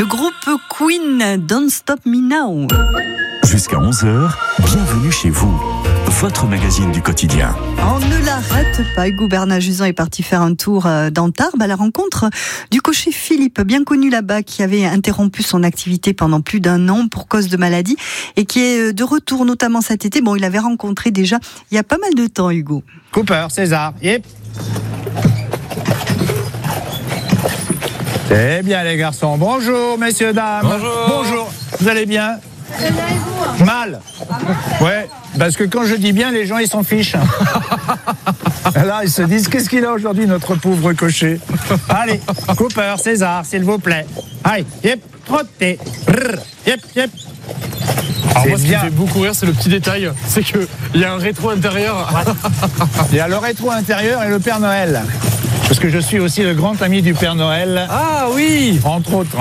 groupe Queen, Don't Stop Me Now. Jusqu'à 11h, bienvenue chez vous. Votre magazine du quotidien. On ne l'arrête pas. Hugo Bernard-Jusan est parti faire un tour dans Tarbes à la rencontre du cocher Philippe, bien connu là-bas, qui avait interrompu son activité pendant plus d'1 an pour cause de maladie et qui est de retour notamment cet été. Bon, il avait rencontré déjà il y a pas mal de temps, Hugo. Cooper, César, yep. Eh bien les garçons, bonjour messieurs, dames. Bonjour. Bonjour, vous allez bien? Mal. Ouais, parce que quand je dis bien, les gens ils s'en fichent. Là, ils se disent, qu'est-ce qu'il a aujourd'hui notre pauvre cocher? Allez, Cooper, César, s'il vous plaît. Allez, yep, trottez. Yep, yep. Alors moi, ce qui me fait beaucoup rire, c'est le petit détail, c'est qu'il y a un rétro intérieur. Il y a le rétro intérieur et le Père Noël. Parce que je suis aussi le grand ami du Père Noël. Ah oui. Entre autres.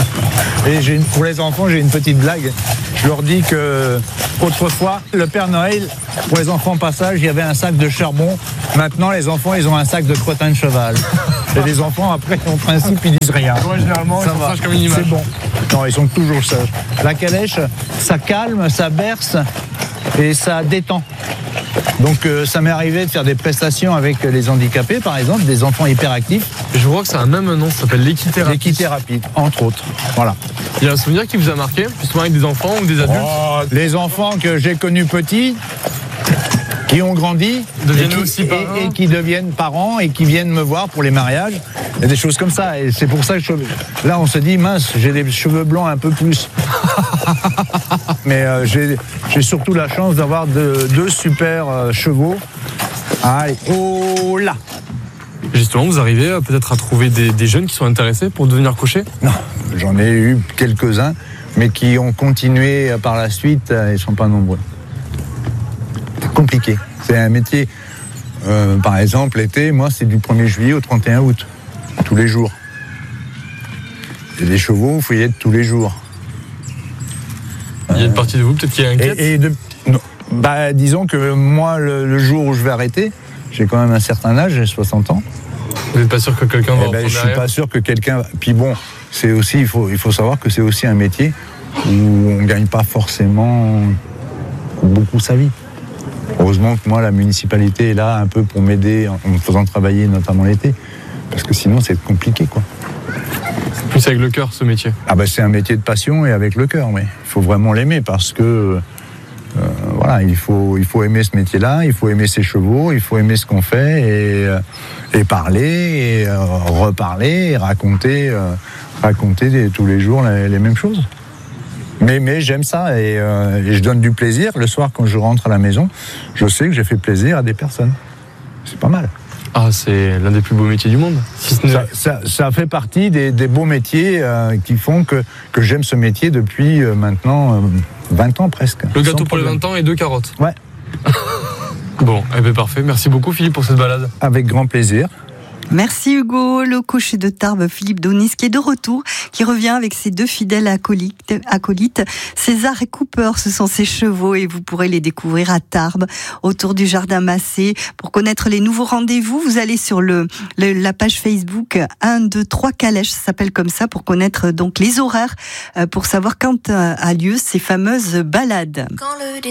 Et pour les enfants, j'ai une petite blague. Je leur dis que autrefois, le Père Noël, pour les enfants passage, il y avait un sac de charbon. Maintenant, les enfants, ils ont un sac de crottin de cheval. Et les enfants, après, en principe, ils disent rien. Ouais, généralement, ça ils sont va. sages comme une image. C'est bon. Non, ils sont toujours sages. La calèche, ça calme, ça berce et ça détend. Donc ça m'est arrivé de faire des prestations avec les handicapés, par exemple, des enfants hyperactifs. Je vois que ça a même un nom, ça s'appelle l'équithérapie. L'équithérapie, entre autres. Voilà. Il y a un souvenir qui vous a marqué, justement avec des enfants ou des adultes? Les enfants que j'ai connus petits, qui ont grandi, et qui deviennent parents et qui viennent me voir pour les mariages. Il y a des choses comme ça. Et c'est pour ça que là, on se dit, mince, j'ai des cheveux blancs un peu plus. Mais j'ai surtout la chance d'avoir deux super chevaux. Allez, oh là! Justement, vous arrivez peut-être à trouver des jeunes qui sont intéressés pour devenir cocher? Non, j'en ai eu quelques-uns, mais qui ont continué par la suite, ils ne sont pas nombreux. C'est compliqué. C'est un métier, par exemple, l'été, moi, c'est du 1er juillet au 31 août, tous les jours. Et les chevaux, il faut y être tous les jours. Il y a une partie de vous peut-être qui est inquiète? Non, disons que moi, le jour où je vais arrêter, j'ai quand même un certain âge, j'ai 60 ans. Vous n'êtes pas sûr que quelqu'un va reprendre je suis derrière? pas sûr que quelqu'un... Puis bon, c'est aussi, il faut savoir que c'est aussi un métier où on ne gagne pas forcément beaucoup sa vie. Heureusement que moi, la municipalité est là un peu pour m'aider en me faisant travailler, notamment l'été. Parce que sinon, c'est compliqué, quoi. C'est plus avec le cœur, ce métier. C'est un métier de passion et avec le cœur, mais il faut vraiment l'aimer parce que... voilà, il faut aimer ce métier-là, il faut aimer ses chevaux, il faut aimer ce qu'on fait et parler, et reparler, et raconter tous les jours les mêmes choses. Mais j'aime ça et je donne du plaisir. Le soir, quand je rentre à la maison, je sais que j'ai fait plaisir à des personnes. C'est pas mal. Ah, c'est l'un des plus beaux métiers du monde. Ça fait partie des beaux métiers qui font que j'aime ce métier depuis maintenant 20 ans presque. Le gâteau pour les 20 ans et 2 carottes. Ouais. Bon, parfait. Merci beaucoup Philippe pour cette balade. Avec grand plaisir. Merci Hugo, le cocher de Tarbes, Philippe Daunis, qui est de retour, qui revient avec ses 2 fidèles acolytes. César et Cooper, ce sont ses chevaux et vous pourrez les découvrir à Tarbes, autour du Jardin Massé. Pour connaître les nouveaux rendez-vous, vous allez sur la page Facebook 1, 2, 3 calèches, ça s'appelle comme ça, pour connaître donc les horaires, pour savoir quand a lieu ces fameuses balades.